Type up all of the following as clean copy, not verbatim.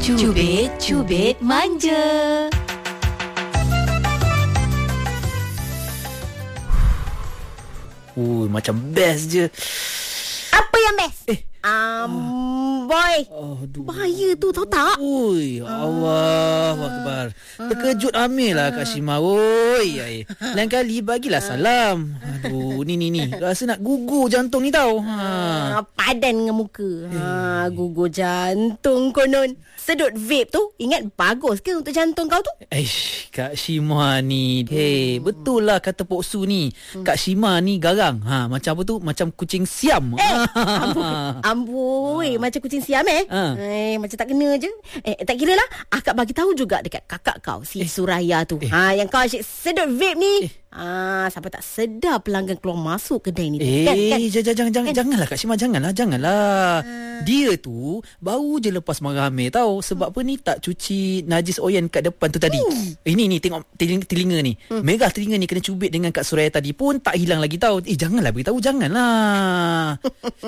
Cubit Manja. Macam best je. Apa yang best? Boy. Bahaya tu, tahu tak? Ui, Allahu Akbar. Terkejut Amir lah Kak Shima. Oi. Lain kali bagilah salam. Aduh, ni. Rasa nak gugur jantung ni tau. Padan dengan muka. Gugur jantung konon. Sedut vape tu, ingat bagus ke untuk jantung kau tu? Kak Shima ni. Hey, betul lah kata Pok Su ni. Kak Shima ni garang. Macam apa tu? Macam kucing siam. Amboi, macam kucing siam macam tak kena je. Tak kira lah, akak bagi tahu juga dekat kakak kau si Suraya tu. Yang kau asyik sedut vape ni. Sampai tak sedar pelanggan keluar masuk kedai ni. Janganlah Kak Shima, janganlah. Dia tu baru je lepas marah Amir tau. Sebab apa ni tak cuci najis oyen kat depan tu tadi. Ini tengok telinga ni. Merah telinga ni kena cubit dengan Kak Suraya tadi pun tak hilang lagi tau. Janganlah beritahu, janganlah.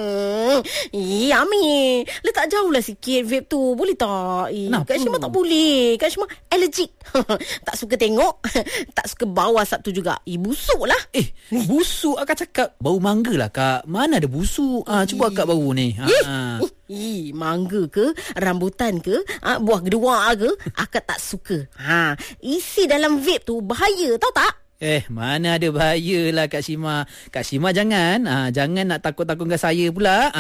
Amir, letak jauh lah sikit vape tu. Boleh tak? Kak Shima tak boleh. Kak Shima allergic. Tak suka tengok. Tak suka bawa Sabtu juga. Busuk lah. Busuk akak cakap. Bau mangga lah Kak. Mana ada busuk? Cuba akak bau ni. Mangga ke, rambutan ke, buah gedua ke, akak tak suka. Isi dalam vape tu bahaya, tahu tak? Mana ada bahaya lah Kak Shima. Kak Shima jangan nak takut-takutkan saya pula.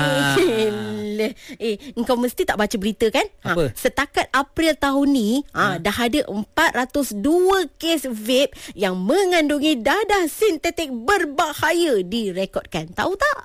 Kau mesti tak baca berita kan? Apa? Setakat April tahun ni dah ada 402 kes vape yang mengandungi dadah sintetik berbahaya direkodkan. Tahu tak?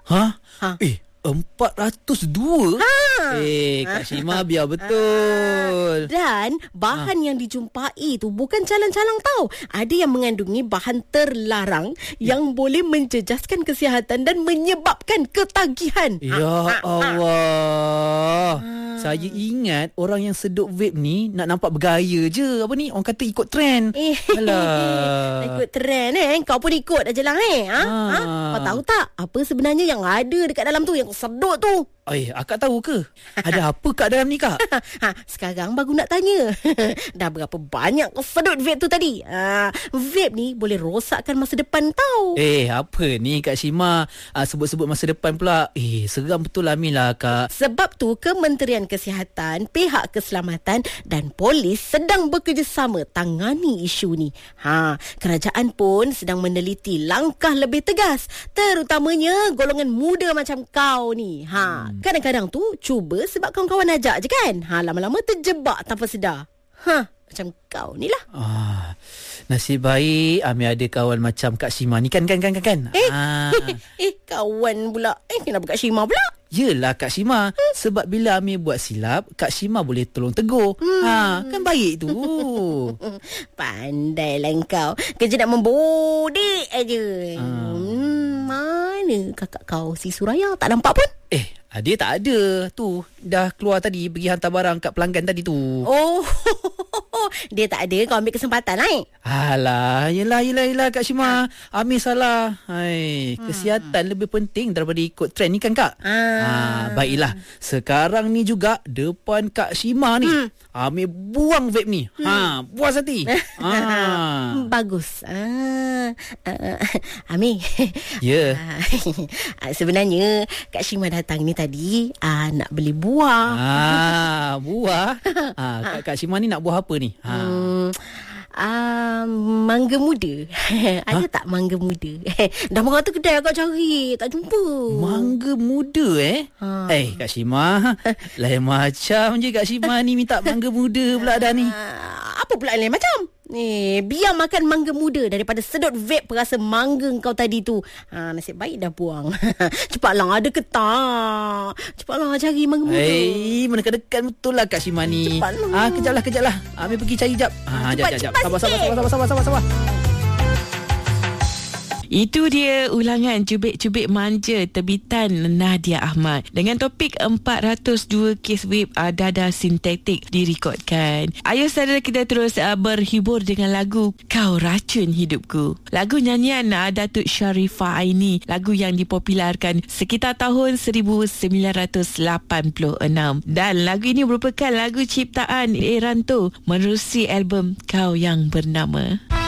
402? Kak Shima biar betul. Dan bahan yang dijumpai tu bukan calang-calang tau. Ada yang mengandungi bahan terlarang yang boleh menjejaskan kesihatan dan menyebabkan ketagihan. Ya Allah. Saya ingat orang yang sedut vape ni nak nampak bergaya je. Apa ni? Orang kata ikut trend. Alah. Ikut trend Kau pun ikut aja lah Kau tahu tak apa sebenarnya yang ada dekat dalam tu, yang sedut tu? Akak tahu ke? Ada apa kat dalam ni Kak? Sekarang baru nak tanya. Dah berapa banyak kau sedut vape tu tadi? Vape ni boleh rosakkan masa depan tau. Apa ni Kak Shima? Sebut-sebut masa depan pula. Seram betul lah Mila Kak. Sebab tu Kementerian Kesihatan, pihak keselamatan dan polis sedang bekerjasama tangani isu ni. Kerajaan pun sedang meneliti langkah lebih tegas, terutamanya golongan muda macam kau ni. Kadang-kadang tu cuba sebab kawan-kawan ajak je kan. Lama-lama terjebak tanpa sedar. Macam kau ni lah. Nasib baik Amir ada kawan macam Kak Shima ni kan. Kawan pula. Kenapa Kak Shima pula? Yelah Kak Shima. Sebab bila Amir buat silap, Kak Shima boleh tolong tegur. Kan baik tu. Pandailah kau. Kerja nak membodik aja. Mana kakak kau si Suraya? Tak nampak pun? Dia tak ada. Tu dah keluar tadi pergi hantar barang kat pelanggan tadi tu. Dia tak ada. Kau ambil kesempatan Alah, yelah Kak Shima. Amir salah. Kesihatan lebih penting daripada ikut trend ni kan Kak. Baiklah. Sekarang ni juga depan Kak Shima ni, Amir buang vape ni. Puas hati. Bagus. Amir. Ya. Sebenarnya Kak Shima datang ni tadi nak beli buah. Buah. Kak Shima ni nak buah apa ni? Mangga muda. Ada tak mangga muda? Dah merata kedai agak cari, tak jumpa. Mangga muda Kak Shima, lain macam je Kak Shima ni minta mangga muda pula dah ni. Apa pula lain macam? Biar makan mangga muda daripada sedut vape perasa mangga kau tadi tu. Nasib baik dah buang. Cepatlah, ada ke tak? Cepatlah cari mangga muda. Mendekat-dekat betul lah Kak Shima ni. Cepatlah. Kejap lah. Amir pergi cari jap. Cepat. Sabar. Itu dia ulangan Cubit-Cubit Manja terbitan Nadia Ahmad dengan topik 402 kes web dada sintetik direkodkan. Ayo saudara, kita terus berhibur dengan lagu Kau Racun Hidupku. Lagu nyanyian Datuk Sharifah Aini, lagu yang dipopularkan sekitar tahun 1986, dan lagu ini merupakan lagu ciptaan Eranto menerusi album Kau Yang Bernama.